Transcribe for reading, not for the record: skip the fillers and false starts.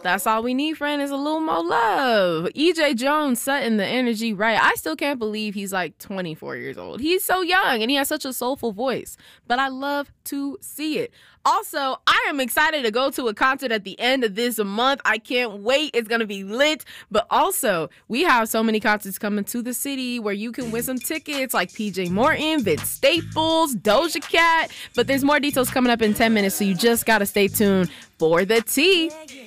That's all we need, friend, is a little more love. EJ Jones setting the energy right. I still can't believe he's like 24 years old. He's so young and he has such a soulful voice, but I love to see it. Also, I am excited to go to a concert at the end of this month. I can't wait. It's going to be lit. But also, we have so many concerts coming to the city where you can win some tickets like PJ Morton, Vince Staples, Doja Cat. But there's more details coming up in 10 minutes, so you just got to stay tuned for the tea.